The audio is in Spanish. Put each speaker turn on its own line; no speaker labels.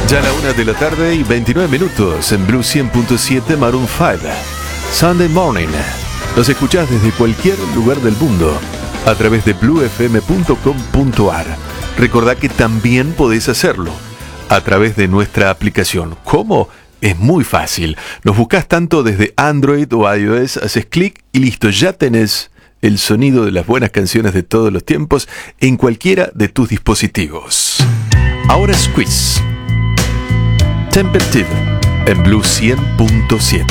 Ya a la 1 de la tarde y 29 minutos en Blue 100.7 Maroon 5. Sunday Morning. Los escuchás desde cualquier lugar del mundo a través de bluefm.com.ar. Recordá que también podés hacerlo a través de nuestra aplicación. ¿Cómo? Es muy fácil. Nos buscás tanto desde Android o iOS, haces clic y listo, ya tenés el sonido de las buenas canciones de todos los tiempos en cualquiera de tus dispositivos. Ahora Squeeze. Temperative en Blue 100.7.